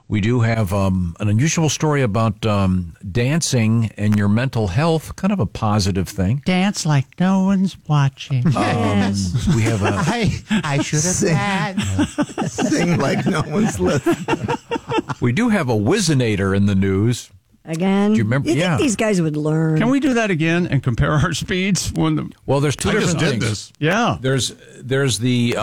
We do have an unusual story about dancing and your mental health, kind of a positive thing. Dance like no one's watching. Yes. We have a... I should have had. Sing like no one's listening. We do have a Whizzinator in the news. Again? Do you remember? You think these guys would learn? Can we do that again and compare our speeds? Well, there's two different things. Yeah. There's the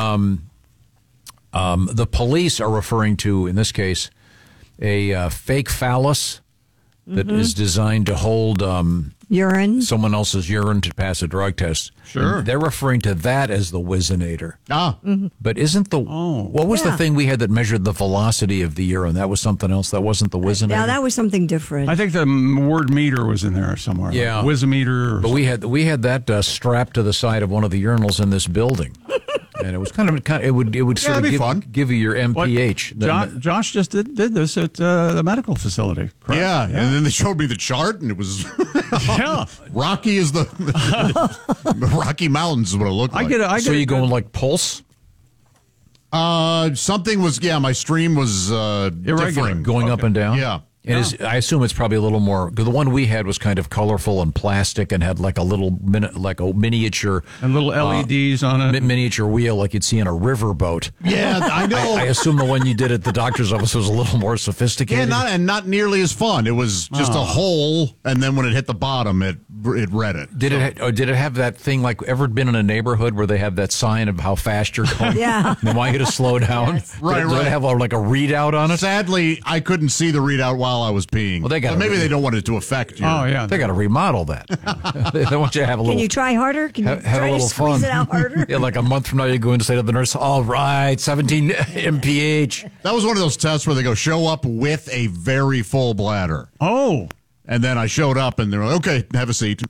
police are referring to, in this case, a fake phallus that is designed to hold urine, someone else's urine to pass a drug test. Sure. And they're referring to that as the Whizzinator. But isn't what was the thing we had that measured the velocity of the urine? That was something else. That wasn't the Whizzinator. Yeah, that was something different. I think the word meter was in there somewhere. Yeah. Like Whizzometer. But we had that strapped to the side of one of the urinals in this building. And it was kind of it would sort of give you your MPH. Josh just did this at the medical facility. Correct? Yeah, and then they showed me the chart, and it was rocky as the Rocky Mountains is what it looked like. So you going like pulse? Something was my stream was different, going up and down. Yeah. And I assume it's probably a little more. The one we had was kind of colorful and plastic and had like a little miniature and little LEDs on it, miniature wheel like you'd see in a riverboat. Yeah, I know. I assume the one you did at the doctor's office was a little more sophisticated. Yeah, not nearly as fun. It was just a hole, and then when it hit the bottom, it read it. Did it have that thing like ever been in a neighborhood where they have that sign of how fast you're going? Yeah, they want you to slow down. Yes. Right. Did it have like a readout on it? Sadly, I couldn't see the readout while I was peeing. Well, maybe they don't want it to affect you. Oh yeah, they got to remodel that. They want you to have a little. Can you try harder? Can you have try a little to squeeze fun? it out harder? Yeah, like a month from now, you go in to say to the nurse, "All right, 17 mph." That was one of those tests where they go show up with a very full bladder. Oh. And then I showed up, and they're like, "Okay, have a seat."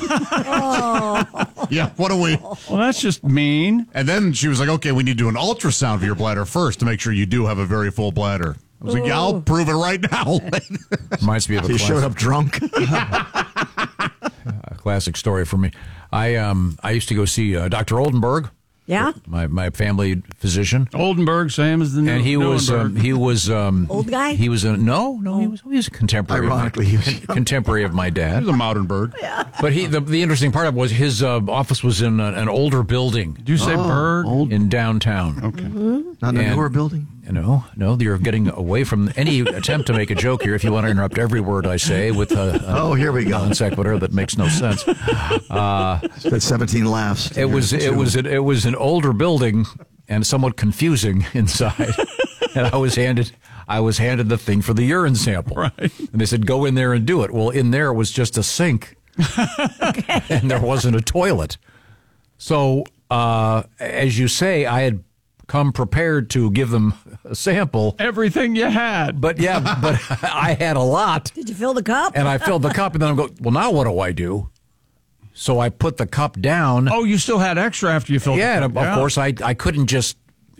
Yeah, what are we? Well, that's just mean. And then she was like, "Okay, we need to do an ultrasound of your bladder first to make sure you do have a very full bladder." I was like, "Yeah, I'll prove it right now." Reminds me of He showed up drunk. A classic story for me. I used to go see Dr. Oldenburg. Yeah, my family physician. Oldenburg, same as the new. And he was old guy. He was he was a contemporary. Ironically, he was contemporary of my dad. He was a modern bird. Yeah. But the interesting part of it was his office was in an older building. Did you say bird? In downtown? Okay. Not a newer building. No, you're getting away from any attempt to make a joke here. If you want to interrupt every word I say with here we go, non sequitur that makes no sense. That's 17 laughs. It was an older building and somewhat confusing inside. And I was handed the thing for the urine sample. Right. And they said, "Go in there and do it." Well, in there was just a sink, and there wasn't a toilet. So, as you say, I had come prepared to give them a sample. Everything you had. But I had a lot. Did you fill the cup? And I filled the cup, and then I'm going, well, now what do I do? So I put the cup down. Oh, you still had extra after you filled the cup. And of course, I couldn't just,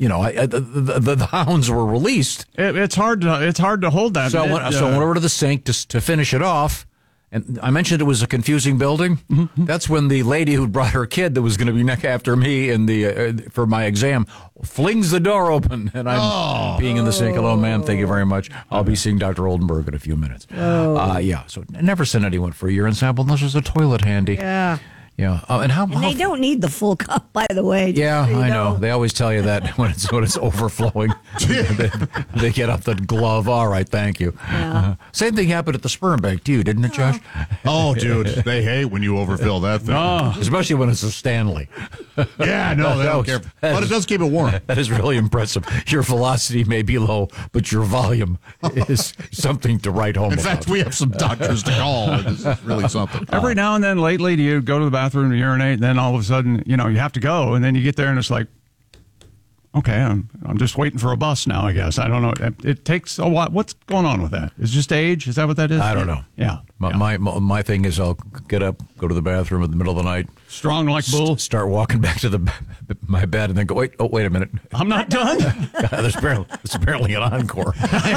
the hounds were released. It's hard to hold that. So I went over to the sink to finish it off. And I mentioned it was a confusing building. Mm-hmm. That's when the lady who brought her kid that was going to be next after me for my exam flings the door open, and I'm peeing in the sink. "Hello, ma'am. Thank you very much. I'll be seeing Dr. Oldenburg in a few minutes." So never send anyone for a urine sample unless there's a toilet handy. Yeah. Yeah, and they don't need the full cup, by the way. Yeah, I know. They always tell you that when it's overflowing. they get out the glove. All right, thank you. Yeah. Same thing happened at the sperm bank to you, didn't it, Josh? Oh, dude, they hate when you overfill that thing. Especially when it's a Stanley. Yeah, no, they don't care. But it does keep it warm. That is really impressive. Your velocity may be low, but your volume is something to write home about. In fact, we have some doctors to call. It's really something. Every now and then lately, do you go to the bathroom to urinate, and then all of a sudden, you have to go, and then you get there, and it's like, okay, I'm just waiting for a bus now, I guess. I don't know. It takes a while. What's going on with that? Is it just age? Is that what that is? I don't know. Yeah. My thing is I'll get up, go to the bathroom in the middle of the night. Strong like bull. Start walking back to my bed and then go, wait a minute. I'm not done. There's apparently an encore.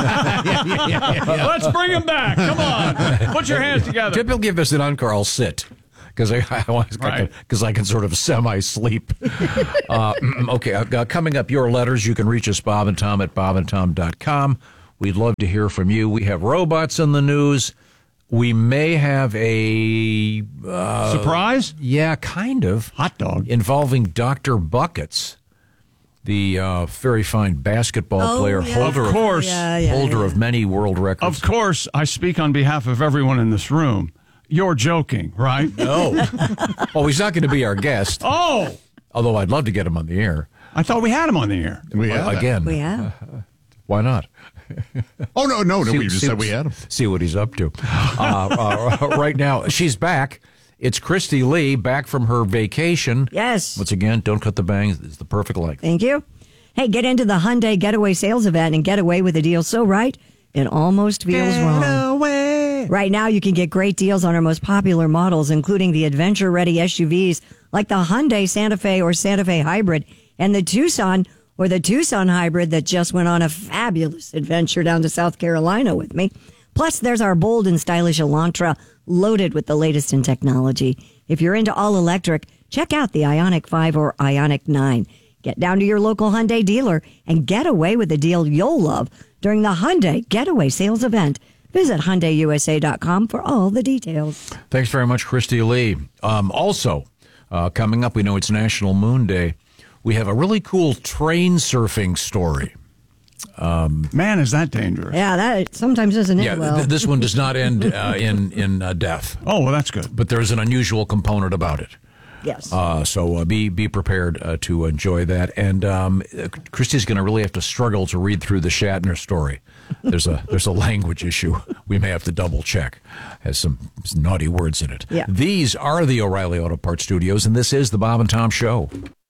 Let's bring him back. Come on. Put your hands together. Typically, if there's an encore, I'll sit. Because I can sort of semi-sleep. Okay, coming up, your letters. You can reach us, Bob and Tom, at bobandtom.com. We'd love to hear from you. We have robots in the news. We may have a surprise. Yeah, kind of hot dog involving Dr. Buckets, the very fine basketball player, holder of many world records. Of course, I speak on behalf of everyone in this room. You're joking, right? No. Oh, he's not going to be our guest. Oh, although I'd love to get him on the air. I thought we had him on the air. We have again. We have. Why not? Oh, no. We just said we had him. See what he's up to. Right now, she's back. It's Christy Lee, back from her vacation. Yes. Once again, don't cut the bangs. It's the perfect length. Thank you. Hey, get into the Hyundai Getaway sales event and get away with a deal so right, it almost feels wrong. Right now, you can get great deals on our most popular models, including the adventure-ready SUVs like the Hyundai Santa Fe or Santa Fe Hybrid and the Tucson or the Tucson Hybrid that just went on a fabulous adventure down to South Carolina with me. Plus, there's our bold and stylish Elantra loaded with the latest in technology. If you're into all-electric, check out the Ioniq 5 or Ioniq 9. Get down to your local Hyundai dealer and get away with a deal you'll love during the Hyundai Getaway sales event. Visit HyundaiUSA.com for all the details. Thanks very much, Christy Lee. Also, coming up, we know it's National Moon Day. We have a really cool train surfing story. Man, is that dangerous? Yeah, that sometimes doesn't end well. This one does not end in death. Oh, well, that's good. But there's an unusual component about it. Yes. So be prepared to enjoy that. And Christy's going to really have to struggle to read through the Shatner story. There's a language issue. We may have to double check. Has some naughty words in it. Yeah. These are the O'Reilly Auto Parts Studios, and this is the Bob and Tom Show.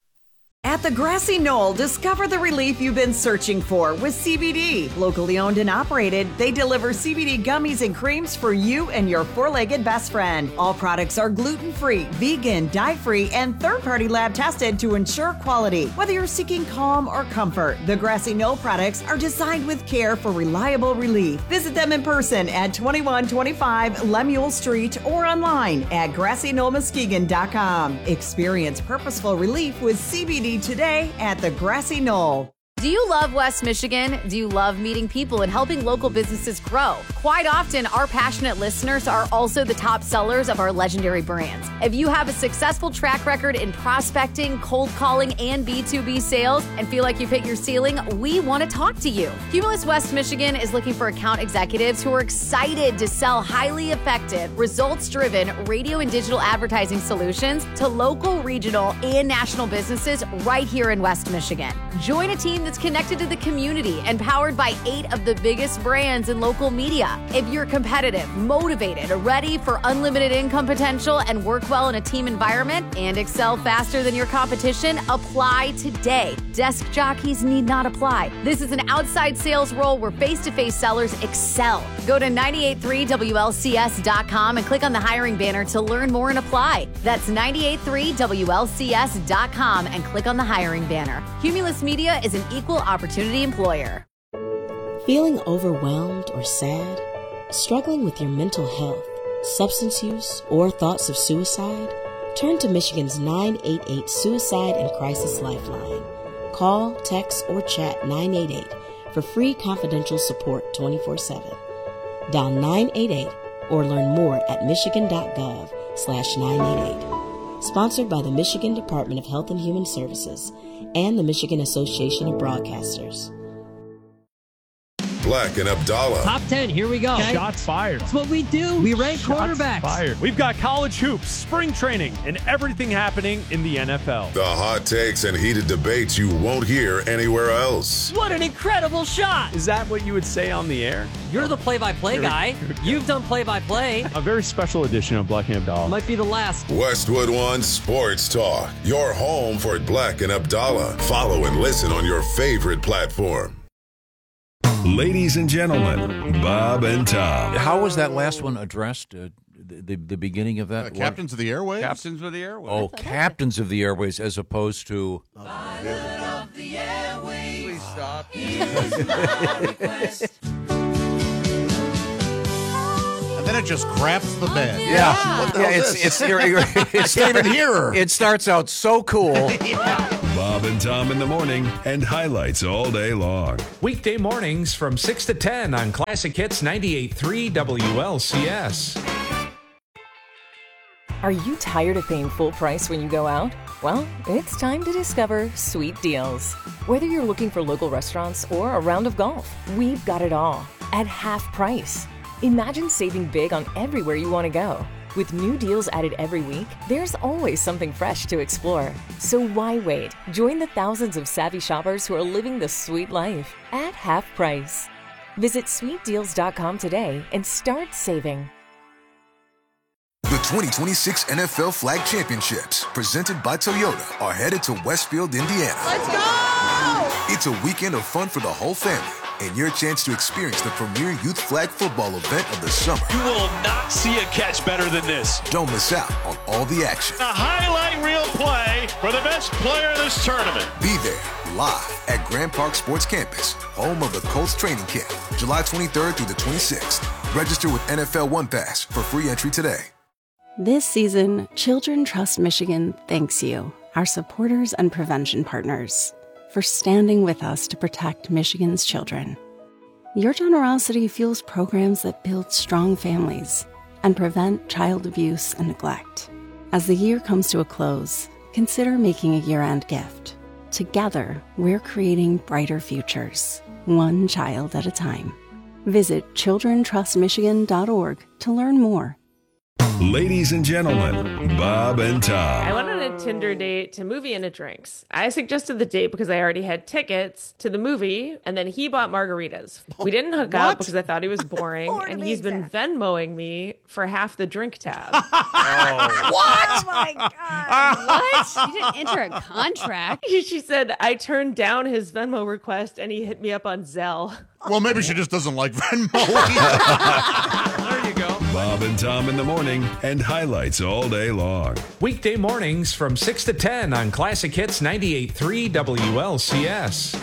At the Grassy Knoll, discover the relief you've been searching for with CBD. Locally owned and operated, they deliver CBD gummies and creams for you and your four-legged best friend. All products are gluten-free, vegan, dye-free, and third-party lab tested to ensure quality. Whether you're seeking calm or comfort, the Grassy Knoll products are designed with care for reliable relief. Visit them in person at 2125 Lemuel Street or online at GrassyKnollMuskegon.com. Experience purposeful relief with CBD today at the Grassy Knoll. Do you love West Michigan? Do you love meeting people and helping local businesses grow? Quite often, our passionate listeners are also the top sellers of our legendary brands. If you have a successful track record in prospecting, cold calling, and B2B sales and feel like you've hit your ceiling, we want to talk to you. Cumulus West Michigan is looking for account executives who are excited to sell highly effective, results-driven radio and digital advertising solutions to local, regional, and national businesses right here in West Michigan. Join a team that's connected to the community and powered by 8 of the biggest brands in local media. If you're competitive, motivated, ready for unlimited income potential, and work well in a team environment and excel faster than your competition, apply today. Desk jockeys need not apply. This is an outside sales role where face-to-face sellers excel. Go to 983WLCS.com and click on the hiring banner to learn more and apply. That's 983WLCS.com and click on the hiring banner. Cumulus Media is an equal opportunity employer. Feeling overwhelmed or sad? Struggling with your mental health, substance use, or thoughts of suicide? Turn to Michigan's 988 Suicide and Crisis Lifeline. Call, text, or chat 988 for free confidential support 24/7. Dial 988 or learn more at michigan.gov/988. Sponsored by the Michigan Department of Health and Human Services and the Michigan Association of Broadcasters. Black and Abdallah. Top 10, here we go. Okay. Shots fired. That's what we do. We rank quarterbacks. Fired. We've got college hoops, spring training, and everything happening in the NFL. The hot takes and heated debates you won't hear anywhere else. What an incredible shot. Is that what you would say on the air? You're the play-by-play guy. You've done play-by-play. A very special edition of Black and Abdallah. Might be the last. Westwood One Sports Talk. Your home for Black and Abdallah. Follow and listen on your favorite platform. Ladies and gentlemen, Bob and Tom. How was that last one addressed? The beginning of that? Captains of the Airways? Captains of the Airways. Oh, Captains of the Airways as opposed to... Pilot of the Airways. Please stop. And then it just craps the bed. Yeah. What the hell is this? It's I can't even hear her. It starts out so cool. Yeah. Bob and Tom in the morning and highlights all day long. Weekday mornings from 6 to 10 on Classic Hits 98.3 WLCS. Are you tired of paying full price when you go out? Well, it's time to discover Sweet Deals. Whether you're looking for local restaurants or a round of golf, we've got it all at half price. Imagine saving big on everywhere you want to go. With new deals added every week, there's always something fresh to explore. So why wait? Join the thousands of savvy shoppers who are living the sweet life at half price. Visit sweetdeals.com today and start saving. The 2026 NFL Flag Championships, presented by Toyota, are headed to Westfield, Indiana. Let's go! It's a weekend of fun for the whole family and your chance to experience the premier youth flag football event of the summer. You will not see a catch better than this. Don't miss out on all the action. A highlight reel play for the best player in this tournament. Be there live at Grand Park Sports Campus, home of the Colts training camp, July 23rd through the 26th. Register with NFL One Pass for free entry today. This season, Children Trust Michigan thanks you, our supporters and prevention partners, for standing with us to protect Michigan's children. Your generosity fuels programs that build strong families and prevent child abuse and neglect. As the year comes to a close, consider making a year-end gift. Together, we're creating brighter futures, one child at a time. Visit childrentrustmichigan.org to learn more. Ladies and gentlemen, Bob and Tom. I went on a Tinder date to movie and a drinks. I suggested the date because I already had tickets to the movie, and then he bought margaritas. We didn't hook up because I thought he was boring, and he's been Venmoing me for half the drink tab. What? Oh my God. What? You didn't enter a contract. She said I turned down his Venmo request, and he hit me up on Zelle. Well, maybe she just doesn't like Venmo. There you go. Bob and Tom in the morning and highlights all day long. Weekday mornings from 6 to 10 on Classic Hits 98.3 WLCS.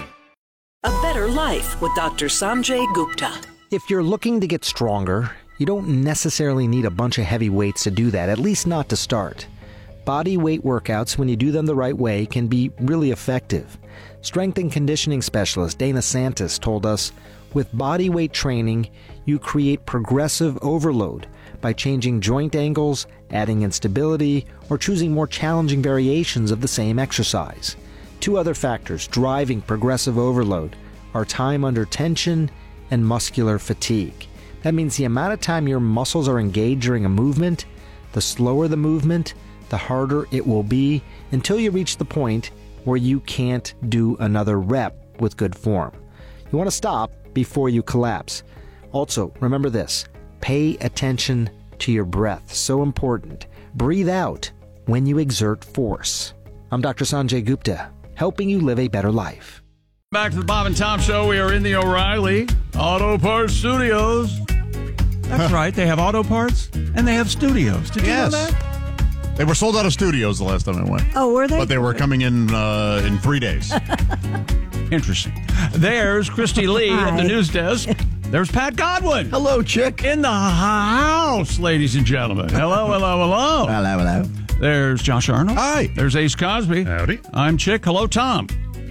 A better life with Dr. Sanjay Gupta. If you're looking to get stronger, you don't necessarily need a bunch of heavy weights to do that, at least not to start. Body weight workouts, when you do them the right way, can be really effective. Strength and conditioning specialist Dana Santis told us, with body weight training, you create progressive overload by changing joint angles, adding instability, or choosing more challenging variations of the same exercise. Two other factors driving progressive overload are time under tension and muscular fatigue. That means the amount of time your muscles are engaged during a movement, the slower the movement, the harder it will be until you reach the point where you can't do another rep with good form. You want to stop before you collapse. Also, remember this, pay attention to your breath. So important. Breathe out when you exert force. I'm Dr. Sanjay Gupta, helping you live a better life. Back to the Bob and Tom Show. We are in the O'Reilly Auto Parts Studios. That's right. They have auto parts and they have studios. Did you know that? They were sold out of studios the last time I went. Oh, were they? But they were coming in 3 days. Interesting. There's Christy Lee at the news desk. There's Pat Godwin. Hello, chick. In the house, ladies and gentlemen. Hello, hello, hello. Hello, hello. There's Josh Arnold. Hi. There's Ace Cosby. Howdy. I'm Chick. Hello, Tom.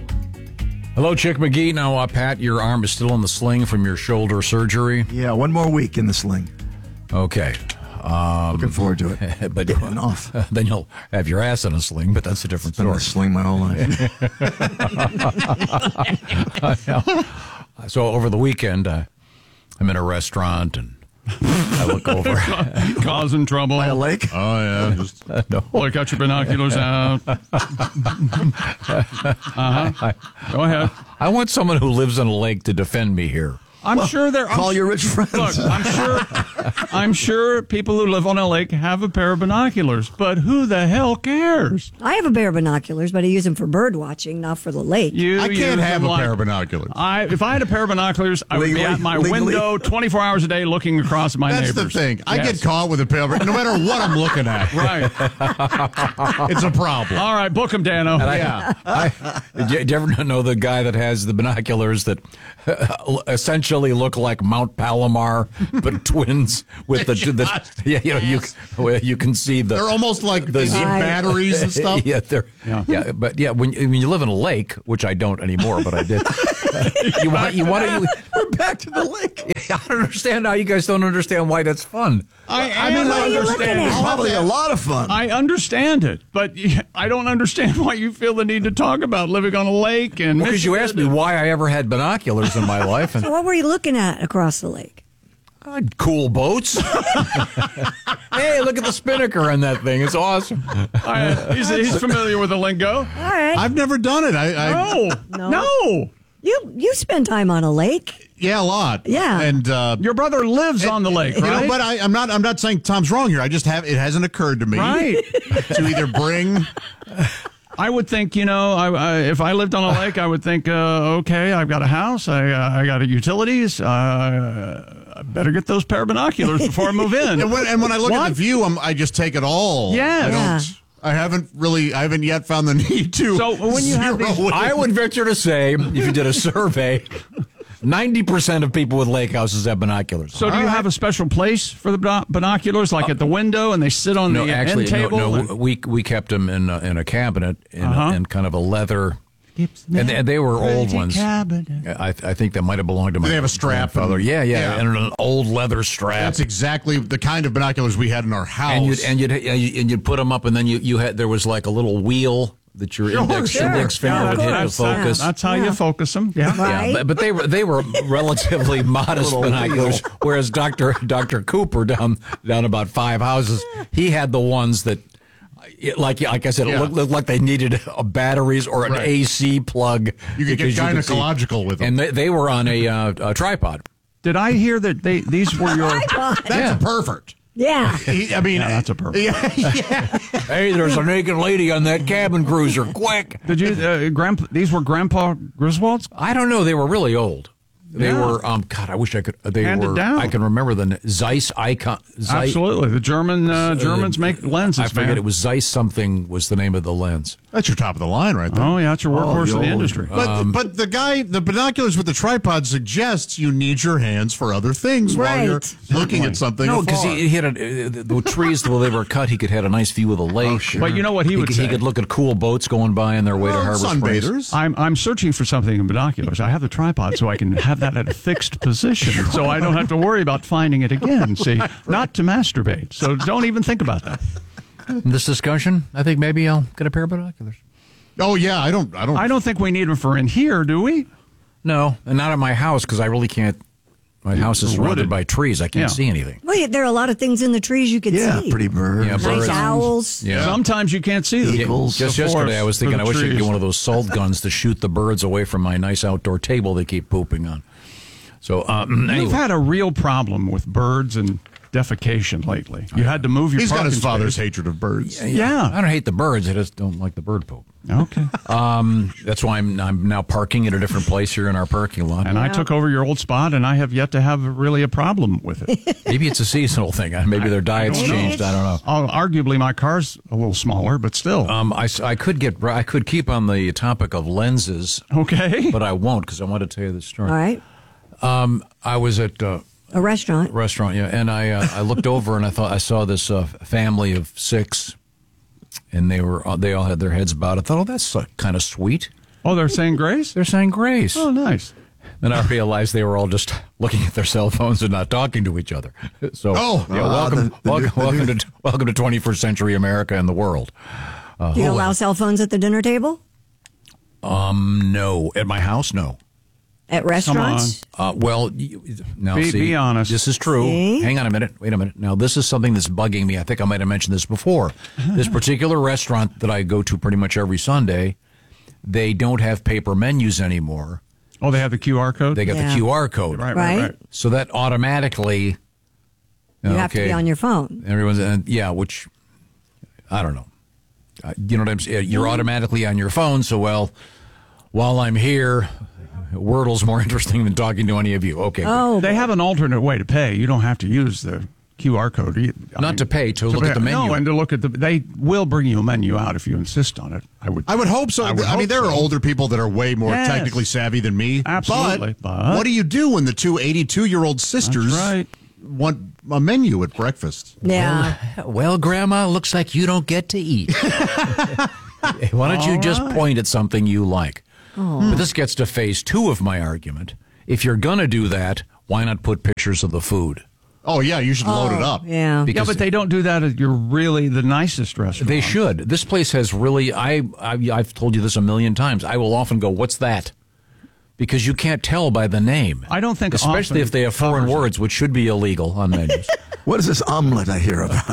Hello, Chick McGee. Now, Pat, your arm is still in the sling from your shoulder surgery. Yeah, one more week in the sling. Okay. Looking forward to it. But getting off. Then you'll have your ass in a sling, but that's a different Been in story. a sling my whole life. So over the weekend, I'm in a restaurant and I look over. Causing trouble. By a lake? Oh, yeah. Just No. Look, got your binoculars out. Go ahead. I want someone who lives in a lake to defend me here. I'm sure there. Call your rich friends. Look, I'm sure people who live on a lake have a pair of binoculars, but who the hell cares? I have a pair of binoculars, but I use them for bird watching, not for the lake. I can't have a pair of binoculars. If I had a pair of binoculars, I would be at my window 24 hours a day looking across at my neighbors. That's the thing. I get caught with a pair of no matter what I'm looking at. Right. It's a problem. All right, book them, Dano. Did you ever know the guy that has the binoculars that essentially essentially look like Mount Palomar, but twins with the you can see the. They're almost like the batteries and stuff. But when you live in a lake, which I don't anymore, but I did. We're back to the lake. I don't understand how you guys don't understand why that's fun. I understand. It's probably a lot of fun. I understand it, but I don't understand why you feel the need to talk about living on a lake. And because you asked me why I ever had binoculars in my life. And So what were you looking at across the lake? Cool boats. Hey, look at the spinnaker on that thing. It's awesome. He's familiar with the lingo. All right. I've never done it. No. You spend time on a lake. Yeah, a lot. Yeah. And your brother lives on the lake, right? But I'm not saying Tom's wrong here. I just it hasn't occurred to me to either bring. I would think, if I lived on a lake, I would think, okay, I've got a house, I got utilities, I better get those pair of binoculars before I move in. And when I look at the view, I just take it all. Yeah. I haven't yet found the need to. So when you have these, I would venture to say, if you did a survey, 90% of people with lake houses have binoculars. So do you have a special place for the binoculars, like at the window, and they sit on the end table? No, we kept them in a cabinet in kind of a leather. And they were old ones. I think that might have belonged to my. They have a strap. Father. Yeah, and an old leather strap. That's exactly the kind of binoculars we had in our house. And you'd put them up, and then you had there was like a little wheel that your index finger would hit to focus. That's how you focus them. Yeah, right. But they were relatively modest binoculars. Whereas Dr. Cooper down about 5 houses, he had the ones that. Like I said, it looked like they needed batteries or an AC plug. You could get gynecological with them. And they were on a tripod. Did I hear that these were your... That's a pervert. Yeah. That's a pervert. Yeah. Hey, there's a naked lady on that cabin cruiser. Quick. Did you, these were Grandpa Griswold's? I don't know. They were really old. They were, God, I wish I could. They handed were. Down. I can remember the Zeiss icon. Absolutely, the Germans make lenses. I forget it was Zeiss something was the name of the lens. That's your top of the line, right there. Oh yeah, that's your workhorse of the industry. But the binoculars with the tripod suggests you need your hands for other things while you're looking at something. No, because he had the trees while they were cut. He could have a nice view of the lake. Oh, sure. But you know what he would say? He could look at cool boats going by on their way to Harbor Springs. I'm searching for something in binoculars. I have the tripod so I can have that at a fixed position, so I don't have to worry about finding it again. See, not to masturbate. So don't even think about that. In this discussion, I think maybe I'll get a pair of binoculars. Oh yeah, I don't think we need them for in here, do we? No, and not at my house because I really can't. My house is surrounded by trees. I can't see anything. Well, there are a lot of things in the trees you could see. Yeah, pretty birds. Yeah, nice owls. Yeah. Sometimes you can't see them. Eagles. Just yesterday, I was thinking I wish I could get one of those salt guns to shoot the birds away from my nice outdoor table they keep pooping on. So anyway. You've had a real problem with birds and defecation lately. You had to move your. He's got his parking father's space. hatred of birds. Yeah. I don't hate the birds. I just don't like the bird poop. Okay. That's why I'm now parking at a different place here in our parking lot. And I took over your old spot, and I have yet to have really a problem with it. Maybe it's a seasonal thing. Maybe their diet's changed. I don't know. Arguably, my car's a little smaller, but still. I could keep on the topic of lenses. Okay. But I won't because I want to tell you this story. All right. I was at a restaurant. Yeah, and I looked over and I saw this family of 6, and they all had their heads bowed. I thought, oh, that's kind of sweet. Oh, they're saying grace? They're saying grace. Oh, nice. Then I realized they were all just looking at their cell phones and not talking to each other. So, welcome to 21st century America and the world. Do you allow cell phones at the dinner table? No. At my house, no. At restaurants? Well, now be honest. This is true. See? Hang on a minute. Wait a minute. Now, this is something that's bugging me. I think I might have mentioned this before. This particular restaurant that I go to pretty much every Sunday, they don't have paper menus anymore. Oh, they have the QR code? They got the QR code. Right. So that automatically... You have to be on your phone. Everyone's... which... I don't know. You know what I'm saying? You're automatically on your phone, so, while I'm here... Wordle's more interesting than talking to any of you. Okay. Oh, they have an alternate way to pay. You don't have to use the QR code. Not to pay, to look at the menu. No, and to look at they will bring you a menu out if you insist on it. I would hope so. I mean, there are older people that are way more technically savvy than me. Absolutely. But what do you do when the two 82-year-old sisters want a menu at breakfast? Yeah. Well, Grandma, looks like you don't get to eat. Why don't you just point at something you like? But this gets to phase 2 of my argument. If you're going to do that, why not put pictures of the food? Oh, yeah, you should load it up. Yeah. But they don't do that at your really the nicest restaurant. They should. This place has really, I've told you this a million times. I will often go, what's that? Because you can't tell by the name. I don't think especially if they have foreign words, which should be illegal on menus. What is this omelet I hear about?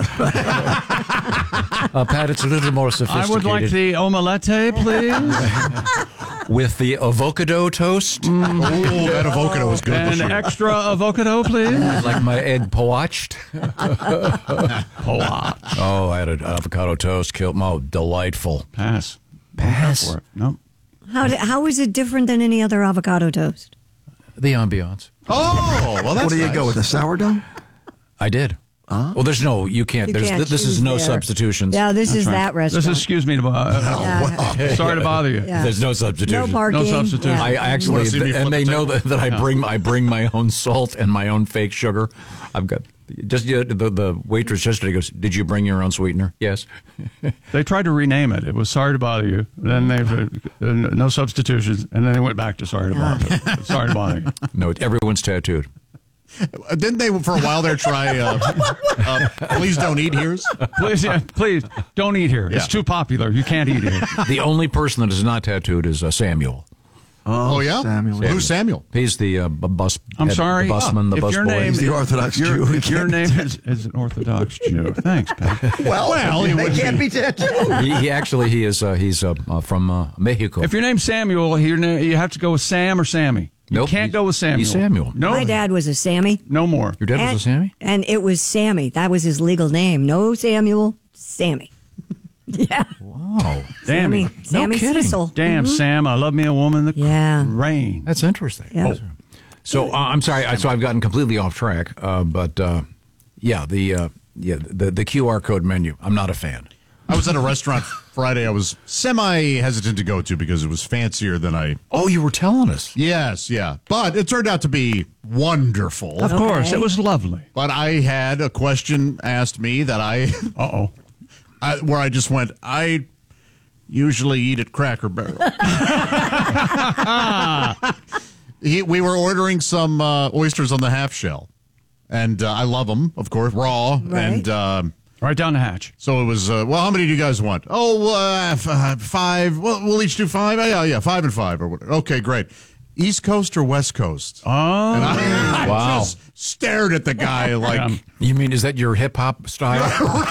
Pat, it's a little more sophisticated. I would like the omelette, please. With the avocado toast. Oh, that avocado is good. And extra avocado, please. I'd like my egg poached. Poached. Oh, I had an avocado toast. Delightful. Pass. No. How is it different than any other avocado toast? The ambiance. Oh, well, that's What do you go with, the sourdough? I did. Well, there's no, you can't. This is no substitutions. Yeah, this is that restaurant. This is, excuse me, sorry to bother you. Yeah. There's no substitution. No parking. No substitution. Yeah. I actually, and they know that I bring my own salt and my own fake sugar. I've got just the waitress yesterday goes, "Did you bring your own sweetener?" Yes. They tried to rename it. It was Sorry to Bother You. Then they no substitutions, and then they went back to Sorry to Bother You. Sorry to bother you. No, everyone's tattooed. Didn't they, for a while there, try Please Don't Eat Here's? Please, don't eat here. It's too popular. You can't eat here. The only person that is not tattooed is Samuel. Oh, yeah? Samuel. Who's Samuel? He's the bus. I'm sorry. The busman, the if bus your boy. name, He's the Orthodox Jew. If your name is an Orthodox Jew. Thanks, Pat. Well, they can't be tattooed. He is he's from Mexico. If your name's Samuel, you have to go with Sam or Sammy. You can't go with Samuel. He's Samuel. No. My dad was a Sammy. No more. Your dad was a Sammy? And it was Sammy. That was his legal name. No Samuel, Sammy. Yeah. Wow. Sammy. No Sammy kidding. Cecil. Damn, Sam, I love me a woman that rain. That's interesting. Yeah. So I'm sorry. So I've gotten completely off track. But the QR code menu. I'm not a fan. I was at a restaurant Friday I was semi-hesitant to go to because it was fancier than I... Oh, you were telling us. Yes, yeah. But it turned out to be wonderful. Of course, it was lovely. But I had a question asked me that where I just went, I usually eat at Cracker Barrel. We were ordering some oysters on the half shell. And I love them, of course, raw. Right. And... right down the hatch. So it was, how many do you guys want? Oh, 5. Well, we'll each do 5. Yeah, 5 and 5. Or whatever. Okay, great. East Coast or West Coast? Oh. And I just stared at the guy like... You mean, is that your hip-hop style?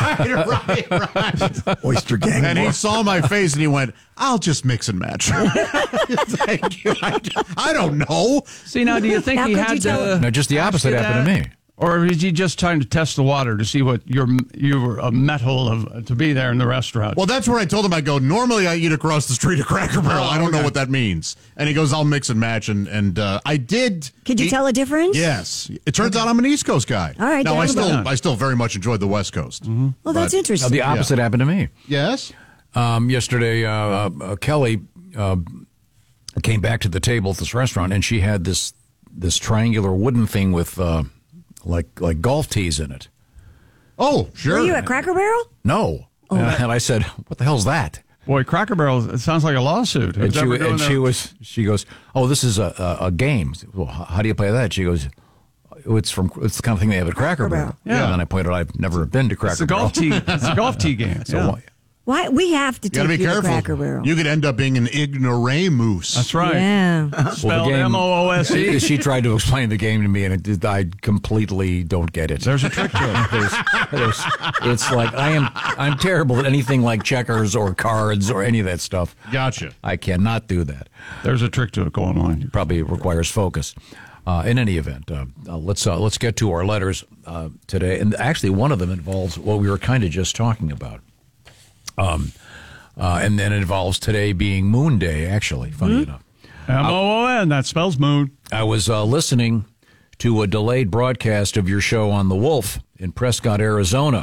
right. Oyster gang. And he saw my face and he went, I'll just mix and match. Thank you. I don't know. See, now, do you think he had to... No, just the opposite happened to me. Or is he just trying to test the water to see what you were a metal to be there in the restaurant? Well, that's where I told him, I go, normally I eat across the street at Cracker Barrel. I don't know what that means. And he goes, I'll mix and match. And I did. Could you tell a difference? Yes. It turns out I'm an East Coast guy. All right. Now, I still very much enjoyed the West Coast. Mm-hmm. Well, that's interesting. The opposite happened to me. Yes? Yesterday, Kelly came back to the table at this restaurant, and she had this triangular wooden thing with... like golf tees in it. Oh, sure. Were you at Cracker Barrel? No. Oh. And I said, what the hell's that? Boy, Cracker Barrel, it sounds like a lawsuit. And she goes, oh, this is a game. Well, how do you play that? She goes, it's the kind of thing they have at Cracker Barrel. Yeah. And then I pointed out, I've never been to Cracker Barrel. It's a golf tee game. So Why we have to take be you careful. to Cracker Barrel? You could end up being an ignoramus. That's right. Yeah. Spelled M-O-O-S-E. She tried to explain the game to me, and I completely don't get it. There's a trick to it. It's like I'm terrible at anything like checkers or cards or any of that stuff. Gotcha. I cannot do that. There's a trick to it going on. It probably requires focus. In any event, let's get to our letters today, and actually one of them involves what we were kind of just talking about. And then it involves today being Moon Day, actually, funny enough. M-O-O-N, that spells moon. I was listening to a delayed broadcast of your show on The Wolf in Prescott, Arizona.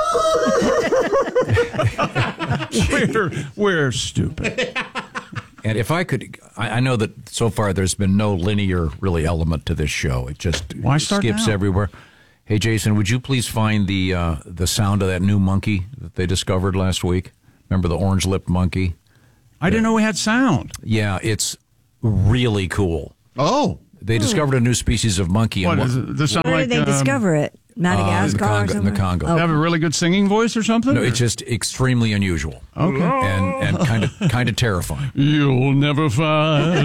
We're stupid. And if I could, I know that so far there's been no linear really element to this show. It just skips everywhere. Hey, Jason, would you please find the sound of that new monkey that they discovered last week? Remember the orange-lipped monkey? I didn't know we had sound. Yeah, it's really cool. Oh. They discovered a new species of monkey. What is it? Where did they discover it? Madagascar or something? In the Congo. They have a really good singing voice or something? No, it's just extremely unusual. Okay. And kind of terrifying. You'll never find.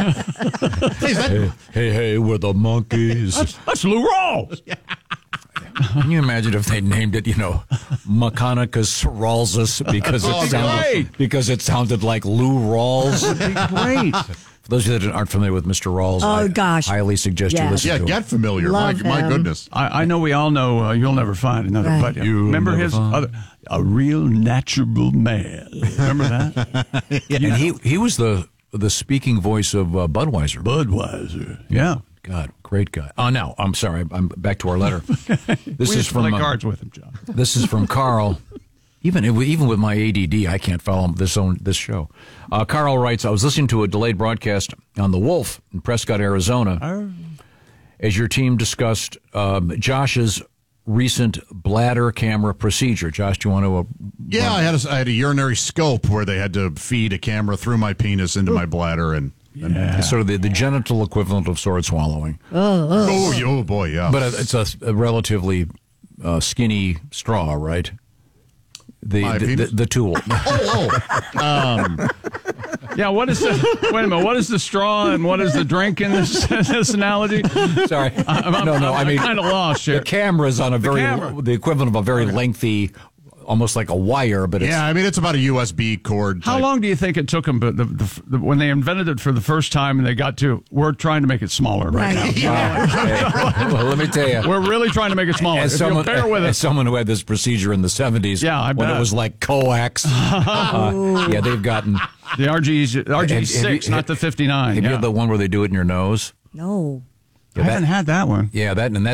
Hey, we're the monkeys. That's Lou Rawls. Can you imagine if they named it, Mechanicus Rawlsus because it sounded like Lou Rawls? That'd be great. For those of you that aren't familiar with Mr. Rawls, I highly suggest you listen to him. Yeah, get familiar. My goodness. I know we all know You'll Never Find Another. Right. But remember his other, A Real Natural Man. Remember that? Yeah. And he was the speaking voice of Budweiser. Budweiser. Yeah. God, great guy. Oh, now, I'm sorry. I'm back to our letter. This we is from play cards with him, John. This is from Carl. Even with my ADD, I can't follow this show. Carl writes, I was listening to a delayed broadcast on The Wolf in Prescott, Arizona, as your team discussed Josh's recent bladder camera procedure. Josh, do you want to... Yeah, I had a urinary scope where they had to feed a camera through my penis into my bladder and it's sort of the genital equivalent of sword swallowing. Oh boy, yeah. But it's a relatively skinny straw, right? The tool. Yeah, what is the... Wait a minute, what is the straw and what is the drink in this analogy? Sorry. I'm kind of lost here. The camera's on the equivalent of a very lengthy... almost like a wire, but it's about a USB cord. How long do you think it took them? But when they invented it for the first time, and they got to, we're trying to make it smaller right now. Well, let me tell you, we're really trying to make it smaller. As someone who had this procedure in the 70s, when it was like coax, they've gotten the RG6, not the 59. Have you had the one where they do it in your nose? No, I haven't had that one. Yeah,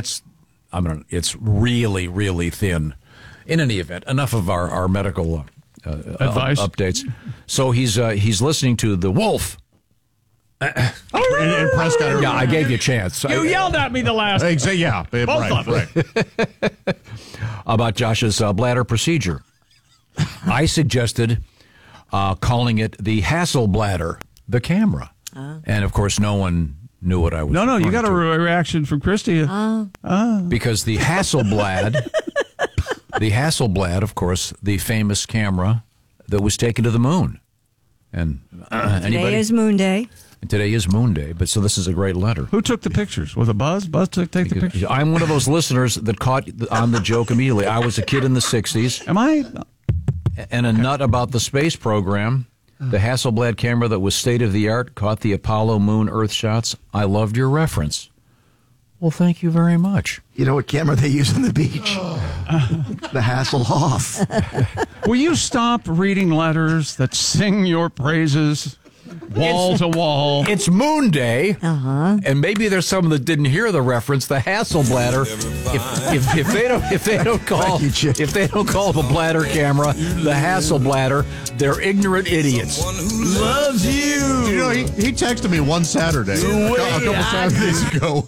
it's really, really thin. In any event, enough of our medical advice updates. So he's listening to The Wolf. In Prescott. Yeah, I gave you a chance. You yelled at me the last time. Yeah, both right. About Josh's bladder procedure. I suggested calling it the Hasselbladder, the camera. And, of course, no one knew what I was No, you got a reaction from Christy. Because the Hasselblad... The Hasselblad, of course, the famous camera that was taken to the moon. And today is Moon Day. Today is Moon Day, but so this is a great letter. Who took the pictures? Was it Buzz? Buzz take the pictures? I'm one of those listeners that caught on the joke immediately. I was a kid in the 60s. Am I? And a nut about the space program. The Hasselblad camera that was state-of-the-art caught the Apollo moon Earth shots. I loved your reference. Well, thank you very much. You know what camera they use on the beach? The Hasselhoff. Will you stop reading letters that sing your praises wall to wall? It's Moon Day, and maybe there's some that didn't hear the reference. The Hasselbladder. If they don't call the bladder camera the Hasselbladder, they're ignorant idiots. Loves you. You know, he texted me one Saturday, a couple Saturdays ago.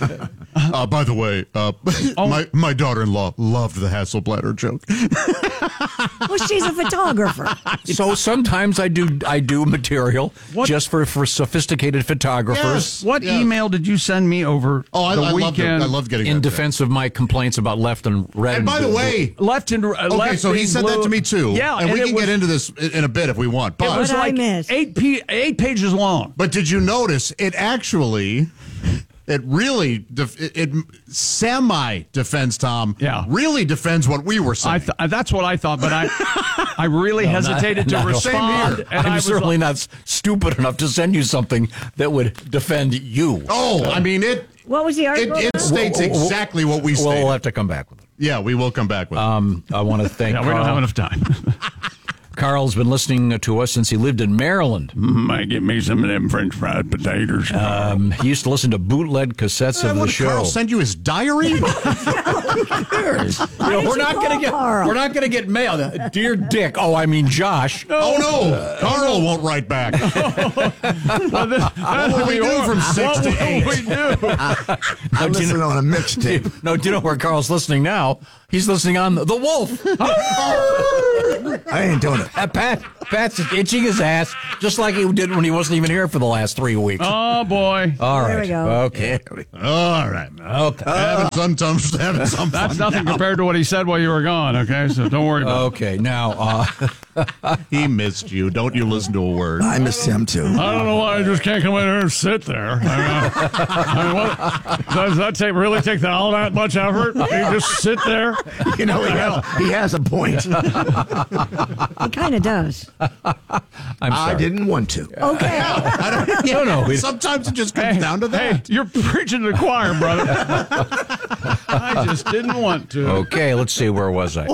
By the way, my daughter-in-law loved the Hasselbladder joke. Well, she's a photographer. So sometimes I do material just for sophisticated photographers. Yes, what email did you send me over the weekend? I loved getting in defense of my complaints about left and red. And by the way, left and okay, so he said that to me too. Yeah, and we can get into this in a bit if we want. But it was like 8 pages long. But did you notice it actually? It really, it semi-defends, Tom. Yeah. Really defends what we were saying. That's what I thought, but I really hesitated to respond. And I'm certainly not stupid enough to send you something that would defend you. Oh, I mean, what was the article? It states exactly what we stated. We'll have to come back with it. Yeah, we will come back with it. I want to thank Carl. We don't have enough time. Carl's been listening to us since he lived in Maryland. Might get me some of them French fried potatoes. He used to listen to bootleg cassettes of the show. Carl send you his diary? We're not going to get mail. Dear Dick. Oh, I mean Josh. Oh no, Carl won't write back. What do we do from 6 to 8? I listen on a mixtape. No, do you know where Carl's listening now? He's listening on The Wolf. I ain't doing it. Pat's itching his ass just like he did when he wasn't even here for the last 3 weeks. Oh, boy. All right. There we go. Okay. All right. Okay. Having some fun. That's nothing compared to what he said while you were gone, okay? So don't worry about it. Okay, now... he missed you. Don't you listen to a word. I missed him, too. I don't know why I just can't come in here and sit there. What, does that really take all that much effort? You just sit there? You know, he has a point. He kind of does. I didn't want to. Okay. No. Sometimes it just comes down to that. Hey, you're preaching to the choir, brother. I just didn't want to. Okay, let's see. Where was I?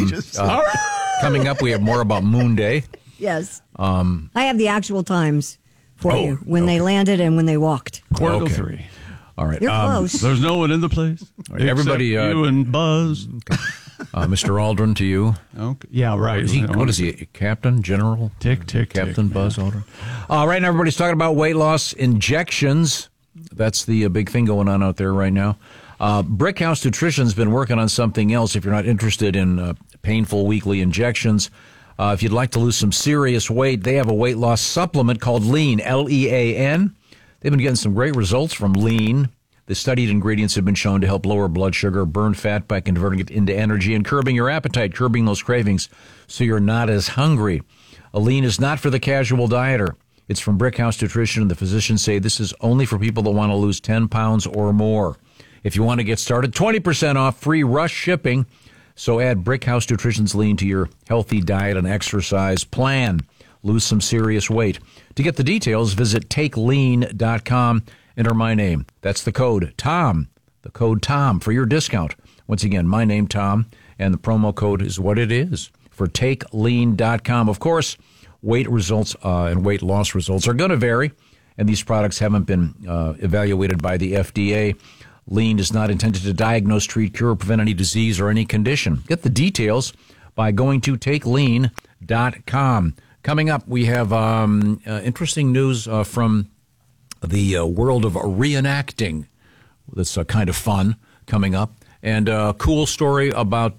Coming up, we have more about Moon Day. Yes. I have the actual times for you when they landed and when they walked. 2:45. All right. You're close. There's no one in the place. Everybody, you and Buzz. Mr. Aldrin, to you. Okay. Yeah, right. What is he? Captain, General? Captain Buzz Aldrin. Right now, everybody's talking about weight loss injections. That's the big thing going on out there right now. Brickhouse Nutrition's been working on something else. If you're not interested in painful weekly injections, if you'd like to lose some serious weight, they have a weight loss supplement called Lean, Lean. They've been getting some great results from Lean. The studied ingredients have been shown to help lower blood sugar, burn fat by converting it into energy, and curbing your appetite, curbing those cravings so you're not as hungry. Lean is not for the casual dieter. It's from Brickhouse Nutrition, and the physicians say this is only for people that want to lose 10 pounds or more. If you want to get started, 20% off, free rush shipping. So add Brickhouse Nutrition's Lean to your healthy diet and exercise plan. Lose some serious weight. To get the details, visit takelean.com. Enter my name. That's the code TOM. The code TOM for your discount. Once again, my name, Tom, and the promo code is what it is for takelean.com. Of course, weight results and weight loss results are going to vary, and these products haven't been evaluated by the FDA. Lean is not intended to diagnose, treat, cure, or prevent any disease or any condition. Get the details by going to takelean.com. Coming up, we have interesting news from the world of reenacting. That's kind of fun coming up. And a cool story about